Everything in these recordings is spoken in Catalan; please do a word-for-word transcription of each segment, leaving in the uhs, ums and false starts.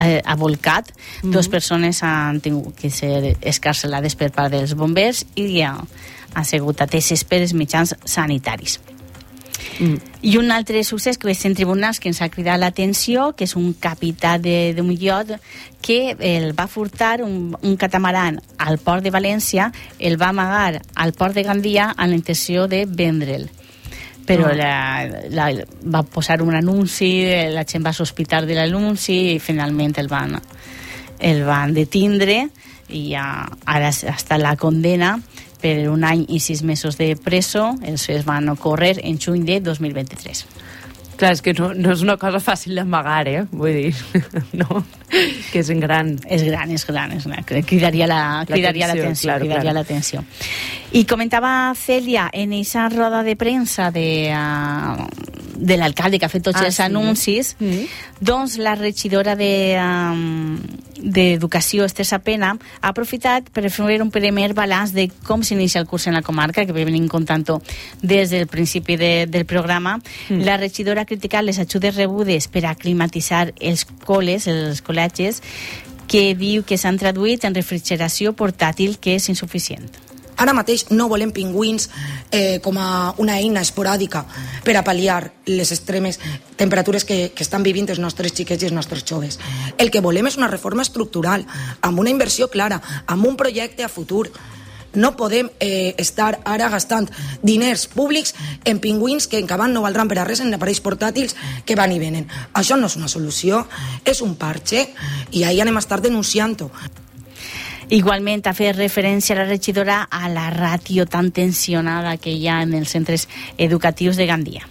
eh, ha volcat. Mm-hmm. Dos persones han tingut que ser escarcelades per part dels bombers i ha, ha sigut ateses per els mitjans sanitaris. Mm. I un altre succés que veig en tribunals que ens ha cridat l'atenció, que és un capità d'un iot que el va furtar un, un catamaran al port de València, el va amagar al port de Gandia amb la intenció de vendre'l. Però oh. la, la, va posar un anunci, la gent va sospitar de l'anunci i finalment el van, el van detindre i ja, ara està la condena per un any i sis mesos de preso. Els fets van ocórrer en juny de dos mil vint-i-tres. Clar, és que no, no és una cosa fàcil d'amagar, eh? Vull dir, no? Que és gran. És gran, és gran, és gran. Cridaria la, cridaria l'atenció, claro, cridaria claro. l'atenció. I comentava Celia en aquesta roda de premsa de, uh, de l'alcalde que ha fet tots ah, els sí. anuncis, mm-hmm. doncs la regidora de, um, d'Educació, Esther Sapena, ha aprofitat per fer un primer balanç de com s'inicia el curs en la comarca, que venim contant-ho des del principi de, del programa. Mm. La regidora ha criticat les ajudes rebudes per a climatitzar els col·les, els col·legis, que diu que s'han traduït en refrigeració portàtil, que és insuficient. Ara mateix no volem pingüins eh, com a una eina esporàdica per a pal·liar les extremes temperatures que, que estan vivint els nostres xiquets i els nostres joves. El que volem és una reforma estructural, amb una inversió clara, amb un projecte a futur. No podem eh, estar ara gastant diners públics en pingüins que en cabant no valdran per a res, en aparells portàtils que van i venen. Això no és una solució, és un parche i ahí anem a estar denunciant-ho. Igualment ha fet referència a la regidora a la ràtio tan tensionada que hi ha en els centres educatius de Gandia.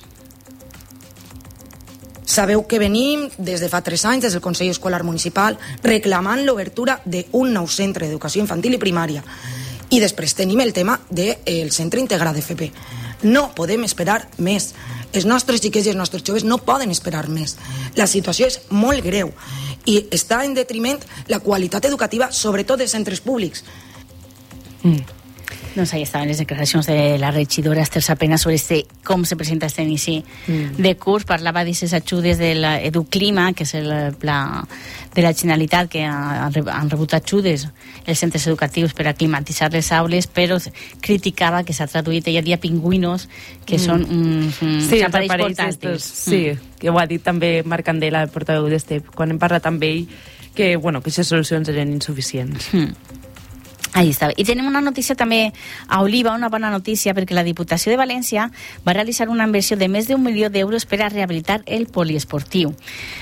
Sabeu que venim des de fa tres anys, des del Consell Escolar Municipal, reclamant l'obertura d'un nou centre d'educació infantil i primària. I després tenim el tema del centre integrat d'F P. No podem esperar més. Els nostres xiquets i els nostres joves no poden esperar més. La situació és molt greu i està en detriment la qualitat educativa, sobretot dels centres públics. Mm. Doncs ahí estaven les declaracions de la regidora Esther Sapena sobre este, com se presenta este inici mm. de curs. Parlava d'aquestes ajudes de l'Educlima, que és el pla de la Generalitat, que han rebut ajudes els centres educatius per a climatitzar les aules, però criticava que s'ha traduït, ella dia pingüinos, que mm. són uns, uns sí, aparells portàtils. Sí, mm. que ho ha dit també Marc Candela, el portaveu d'Estep, quan hem parlat amb ell, que, bueno, que aquestes solucions eren insuficients. Mm. Ahí està. I tenim una notícia també a Oliva, una bona notícia, perquè la Diputació de València va realitzar una inversió de més d'un milió d'euros per a rehabilitar el poliesportiu.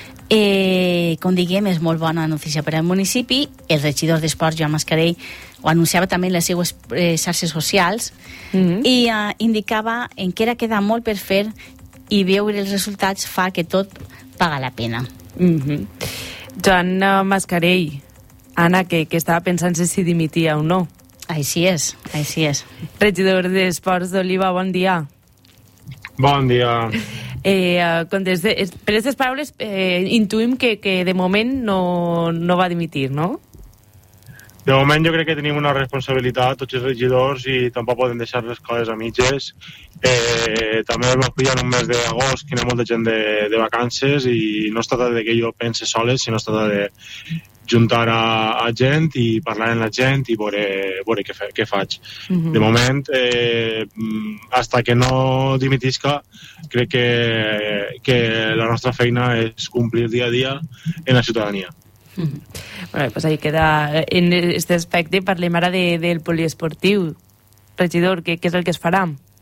Eh, com diguem, és molt bona notícia per al municipi. El regidor d'Esports, Joan Mascarell, ho anunciava també en les seues eh, xarxes socials mm-hmm. i eh, indicava en què era queda molt per fer i veure els resultats fa que tot paga la pena. Mm-hmm. Joan Mascarell, Anna, que, que estava pensant si dimitia o no. Així és, així és. Regidor d'Esports d'Oliva, bon dia. Bon dia. Eh, de, per aquestes paraules eh, intuïm que, que de moment no, no va dimitir, no? De moment jo crec que tenim una responsabilitat tots els regidors i tampoc podem deixar les coses a mitges. Eh, també vam pillar un mes d'agost que hi ha molta gent de, de vacances i no es tracta de que jo pense soles, sinó es tracta de juntar a, a gent i parlar amb la gent i veure, veure què, fe, què faig. Mm-hmm. De moment, eh, hasta que no dimitisca, crec que, que la nostra feina és complir dia a dia en la ciutadania. Mm-hmm. Bueno, pues ahí queda. En aquest aspecte parlem ara de, del poliesportiu. Regidor, què, què és el que es farà?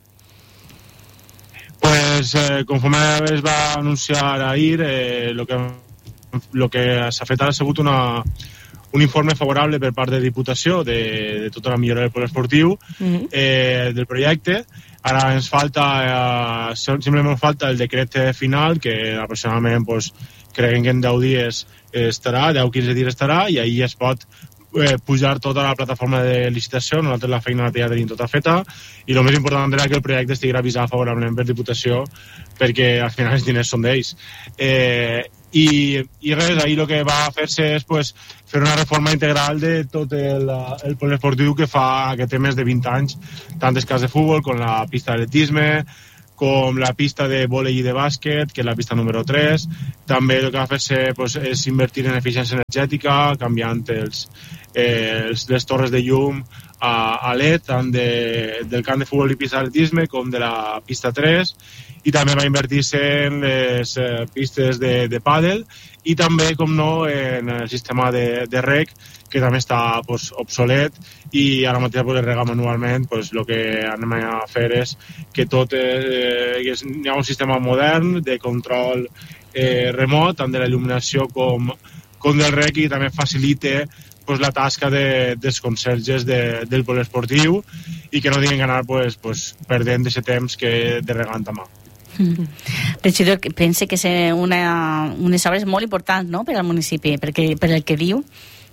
Pues, eh, conforme es va anunciar ahir, eh, lo que el que s'ha fet ara ha sigut una, un informe favorable per part de Diputació de, de tota la millora del poliesportiu, mm-hmm. eh, del projecte. Ara ens falta, eh, simplement falta el decret final, que aproximadament pues, creiem que en deu dies estarà, deu a quinze dies estarà, i ahir es pot eh, pujar tota la plataforma de licitació. Nosaltres la feina ja tenim tota feta, i el més important era que el projecte estigui avisat favorablement per Diputació, perquè al final els diners són d'ells. Eh, I, i res, ahir el que va fer-se és pues, fer una reforma integral de tot el, el poliesportiu que fa que té més de vint anys, tant els camps de futbol com la pista d'atletisme, com la pista de vòlei i de bàsquet, que és la pista número tres. També el que va fer-se pues, és invertir en eficiència energètica, canviant els, eh, els, les torres de llum a, a L E D, tant de, del camp de futbol i pista d'atletisme com de la pista tres, i també va invertir-se en les eh, pistes de, de pàdel i també, com no, en el sistema de, de rec, que també està pues, obsolet, i ara mateix pues, rega manualment. Pues, el que anem a fer és que tot eh, hi ha un sistema modern de control eh, remot, tant de la il·luminació com, com del rec, i també facilita pues, la tasca de, dels conserges de, del poliesportiu, i que no tinguin que anar pues, pues, perdent aquest temps que de regant a mà. Mm. Regidor, pensa que és una, unes obres molt importants, no?, per al municipi, perquè, per el que diu.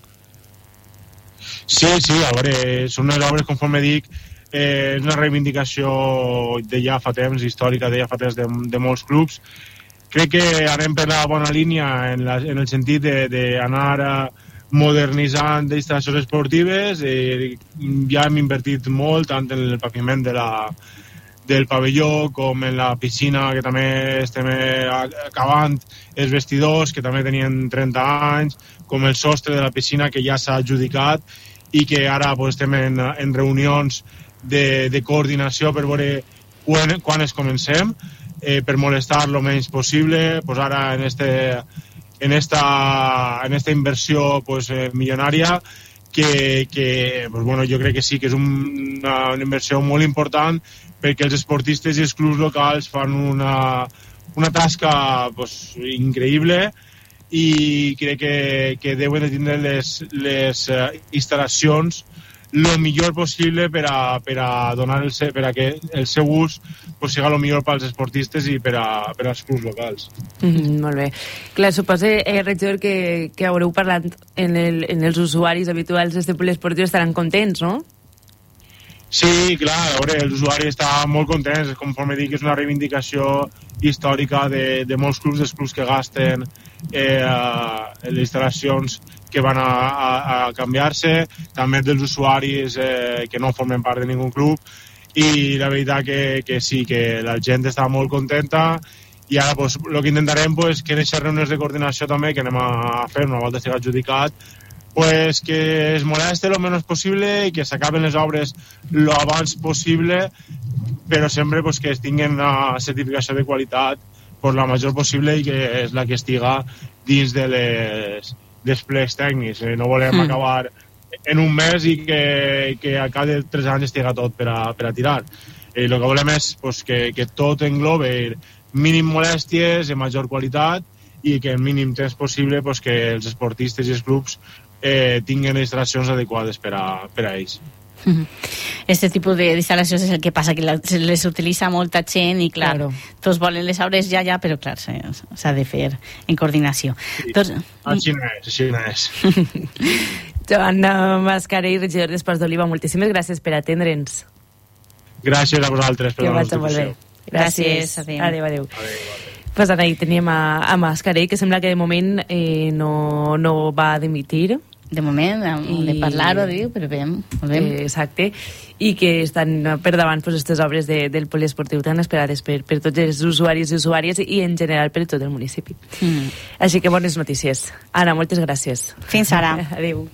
Sí, sí, a veure, són unes obres, conforme dic, eh, és una reivindicació de ja fa temps, històrica de ja fa temps de, de molts clubs. Crec que anem per la bona línia en, la, en el sentit d'anar modernitzant instal·lacions esportives. Eh, ja hem invertit molt, tant en el paviment de la, del pavelló com en la piscina, que també estem acabant, els vestidors, que també tenien trenta anys, com el sostre de la piscina, que ja s'ha adjudicat i que ara pues, estem en, en reunions de, de coordinació per veure quan, quan es comencem, eh, per molestar lo menys possible. Pues ara en, este, en, esta, en esta inversió pues, eh, milionària, que, que pues, bueno, jo crec que sí que és un, una, una inversió molt important, perquè els esportistes i els clubs locals fan una, una tasca pues, increïble, i crec que, que deuen de tindre les, les uh, instal·lacions el millor possible per a, per a donar el, per a que el seu ús pues, sigui el millor pels esportistes i per, a, per als clubs locals. Mm, molt bé. Clar, suposo, eh, regidor, que, que haureu parlat en, el, en els usuaris habituals d'este poliesportiu, estaran contents, no? Sí, clar, a veure, els usuaris estan molt contents, conforme dic, és una reivindicació històrica de, de molts clubs, dels clubs que gasten eh, les instal·lacions que van a, a, a canviar-se, també dels usuaris eh, que no formen part de ningú club, i la veritat que, que sí, que la gent està molt contenta, i ara pues, el que intentarem pues, que en aquestes reunions de coordinació també, que anem a fer una volta estigui adjudicat, pues que es moleste lo menos possible i que s'acaben les obres lo abans possible, però sempre pues, que es tinguen una certificació de qualitat pues, la major possible, i que és la que estiga dins de les dels plecs tècnics. No volem mm. acabar en un mes i que, que a cada tres anys estiga tot per a, per a tirar. El que volem és pues, que, que tot englobe mínim molèsties i major qualitat, i que en mínim temps possible pues, que els esportistes i els clubs eh, tinguin instal·lacions adequades per a, per a ells. Este tipus d'instal·lacions és el que passa, que les utilitza molta gent i clar, claro. Tots volen les obres ja, ja, però clar, s'ha de fer en coordinació. Sí. Doncs, així no és, així no és. Joan Mascarell, regidor d'Esports d'Oliva, moltíssimes gràcies per atendre'ns. Gràcies a vosaltres per la notificació. Gràcies. Adéu. Adéu, adéu. adéu. Pues ara hi teníem a, a Mascarell, que sembla que de moment eh, no, no va dimitir. De moment, hem de parlar-ho, diu, però bé, molt bé. Eh, exacte, i que estan per davant pues, aquestes obres de, del poliesportiu tan esperades per, per tots els usuaris i usuàries i en general per tot el municipi. Mm. Així que bones notícies. Anna, moltes gràcies. Fins ara. Adéu.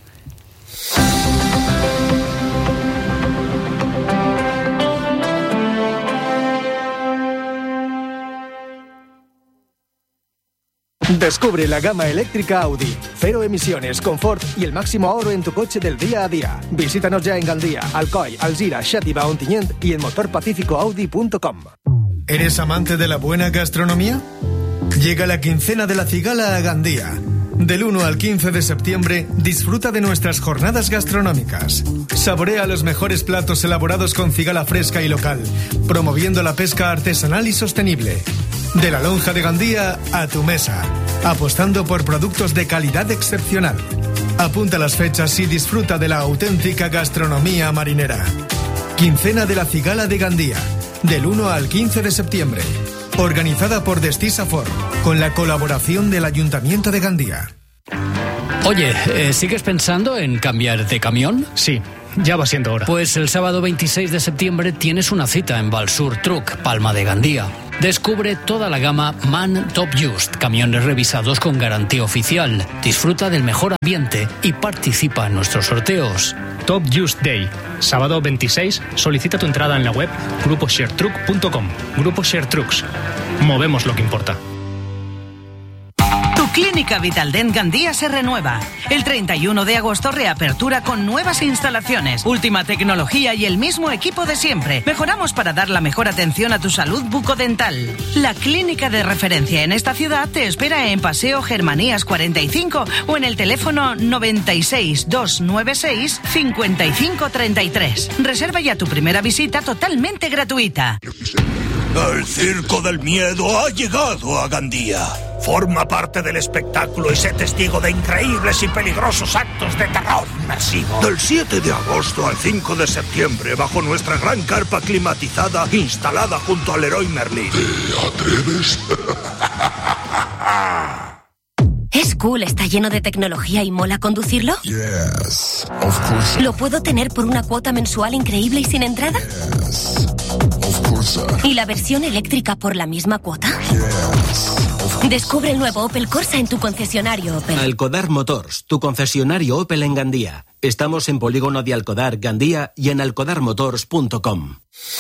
Descubre la gama eléctrica Audi. Cero emisiones, confort y el máximo ahorro en tu coche del día a día. Visítanos ya en Gandía, Alcoy, Alzira, Xàtiva, Ontinyent y en motor pacífico audi punto com. ¿Eres amante de la buena gastronomía? Llega la quincena de la cigala a Gandía. Del uno al quince de septiembre, disfruta de nuestras jornadas gastronómicas. Saborea los mejores platos elaborados con cigala fresca y local, promoviendo la pesca artesanal y sostenible. De la lonja de Gandía a tu mesa, apostando por productos de calidad excepcional. Apunta las fechas y disfruta de la auténtica gastronomía marinera. Quincena de la cigala de Gandía, del uno al quince de septiembre. Organizada por Destisafor, con la colaboración del Ayuntamiento de Gandía. Oye, ¿eh, ¿sigues pensando en cambiar de camión? Sí. ya va siendo hora. Pues el sábado veintiséis de septiembre tienes una cita en Valsur Truck, Palma de Gandía. Descubre toda la gama MAN Top Just, camiones revisados con garantía oficial. Disfruta del mejor ambiente y participa en nuestros sorteos. Top Just Day, sábado veintiséis, solicita tu entrada en la web grupo share truck punto com. Grupo Share Trucks. Movemos lo que importa. Tu Clínica Vitaldent Gandía se renueva. El treinta y uno de agosto reapertura con nuevas instalaciones, última tecnología y el mismo equipo de siempre. Mejoramos para dar la mejor atención a tu salud bucodental. La clínica de referencia en esta ciudad te espera en Paseo Germanías cuarenta y cinco o en el teléfono noventa y seis, doscientos noventa y seis, cincuenta y cinco treinta y tres. Reserva ya tu primera visita totalmente gratuita. El Circo del Miedo ha llegado a Gandía. Forma parte del espectáculo y sé testigo de increíbles y peligrosos actos de terror inmersivo. Del siete de agosto al cinco de septiembre, bajo nuestra gran carpa climatizada instalada junto al Leroy Merlin. ¿Te atreves? ¿Es cool, está lleno de tecnología y mola conducirlo? Yes, of course. ¿Lo puedo tener por una cuota mensual increíble y sin entrada? Yes, of course. ¿Y la versión eléctrica por la misma cuota? Yes. Descubre el nuevo Opel Corsa en tu concesionario Opel. Alcodar Motors, tu concesionario Opel en Gandía. Estamos en Polígono de Alcodar, Gandía y en alcodar motors punto com.